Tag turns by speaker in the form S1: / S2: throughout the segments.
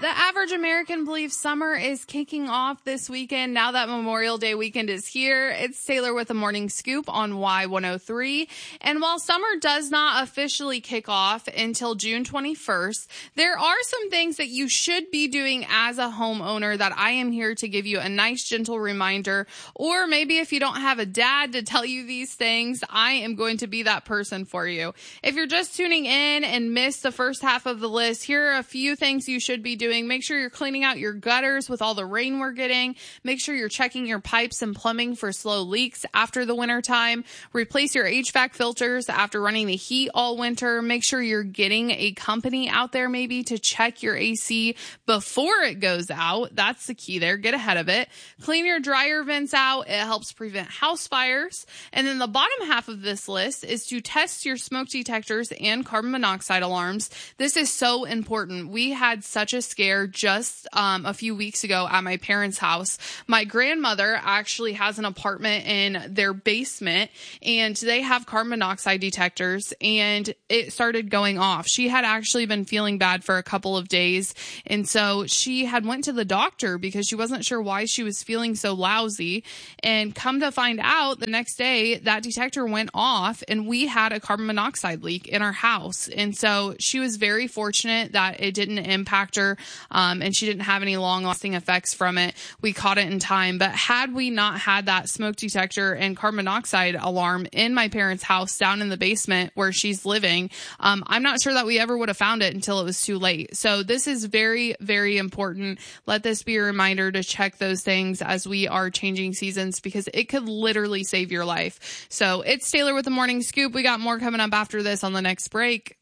S1: The average American believes summer is kicking off this weekend. Now that Memorial Day weekend is here, it's Taylor with a morning scoop on Y103. And while summer does not officially kick off until June 21st, there are some things that you should be doing as a homeowner that I am here to give you a nice, gentle reminder. Or maybe if you don't have a dad to tell you these things, I am going to be that person for you. If you're just tuning in and missed the first half of the list, here are a few things you should be doing. Make sure you're cleaning out your gutters with all the rain we're getting. Make sure you're checking your pipes and plumbing for slow leaks after the winter time. Replace your HVAC filters after running the heat all winter. Make sure you're getting a company out there maybe to check your AC before it goes out. That's the key there. Get ahead of it. Clean your dryer vents out. It helps prevent house fires. And then the bottom half of this list is to test your smoke detectors and carbon monoxide alarms. This is so important. We had such a scare just a few weeks ago at my parents' house. My grandmother actually has an apartment in their basement, and they have carbon monoxide detectors, and it started going off. She had actually been feeling bad for a couple of days, and so she had went to the doctor because she wasn't sure why she was feeling so lousy, and come to find out the next day that detector went off, and we had a carbon monoxide leak in our house. And so she was very fortunate that it didn't impact her, and she didn't have any long-lasting effects from it. We caught it in time. But had we not had that smoke detector and carbon monoxide alarm in my parents' house down in the basement where she's living, I'm not sure that we ever would have found it until it was too late. So this is very, very important. Let this be a reminder to check those things as we are changing seasons, because it could literally save your life. So it's Taylor with the Morning Scoop. We got more coming up after this on the next break.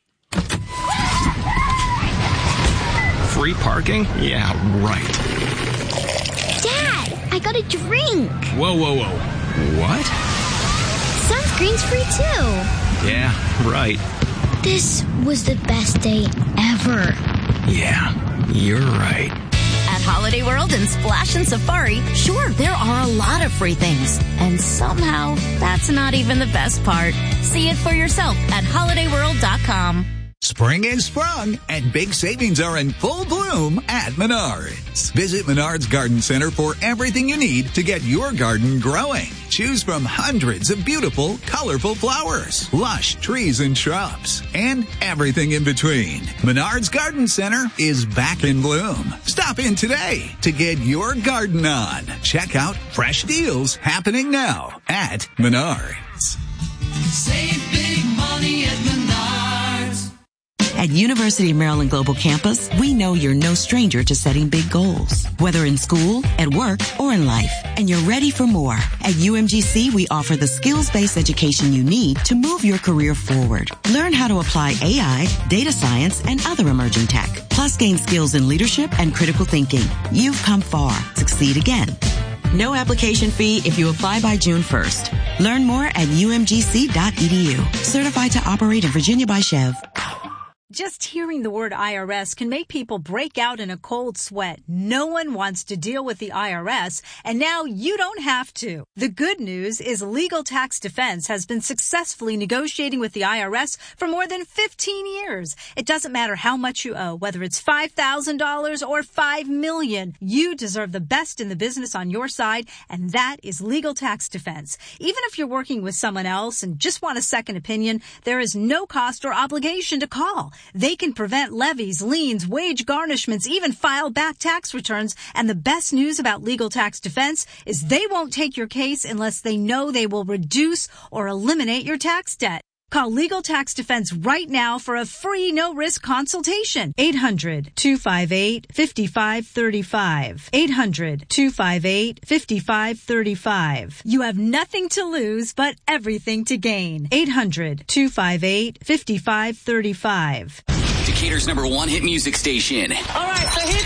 S2: Free parking? Yeah, right.
S3: Dad, I got a drink.
S2: Whoa. What?
S3: Sunscreen's free too.
S2: Yeah, right.
S3: This was the best day ever.
S2: Yeah, you're right.
S4: At Holiday World and Splash and Safari, sure, there are a lot of free things. And somehow, that's not even the best part. See it for yourself at holidayworld.com.
S5: Spring is sprung, and big savings are in full bloom at Menards. Visit Menards Garden Center for everything you need to get your garden growing. Choose from hundreds of beautiful, colorful flowers, lush trees and shrubs, and everything in between. Menards Garden Center is back in bloom. Stop in today to get your garden on. Check out fresh deals happening now at Menards.
S6: Save big money at Menards.
S7: At University of Maryland Global Campus, we know you're no stranger to setting big goals, whether in school, at work, or in life, and you're ready for more. At UMGC, we offer the skills-based education you need to move your career forward. Learn how to apply AI, data science, and other emerging tech, plus gain skills in leadership and critical thinking. You've come far. Succeed again. No application fee if you apply by June 1st. Learn more at umgc.edu. Certified to operate in Virginia by Chev.
S8: Just hearing the word IRS can make people break out in a cold sweat. No one wants to deal with the IRS, and now you don't have to. The good news is Legal Tax Defense has been successfully negotiating with the IRS for more than 15 years. It doesn't matter how much you owe, whether it's $5,000 or $5 million. You deserve the best in the business on your side, and that is Legal Tax Defense. Even if you're working with someone else and just want a second opinion, there is no cost or obligation to call. They can prevent levies, liens, wage garnishments, even file back tax returns. And the best news about Legal Tax Defense is they won't take your case unless they know they will reduce or eliminate your tax debt. Call Legal Tax Defense right now for a free no-risk consultation. 800-258-5535. 800-258-5535. You have nothing to lose but everything to gain. 800-258-5535.
S9: Decatur's #1 hit music station.
S6: All right, the hit